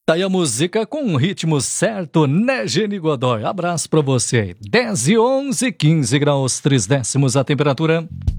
Tá aí a música com o ritmo certo, né, Geni Godoy? Abraço pra você. 10 e 11, 15 graus, 3 décimos a temperatura.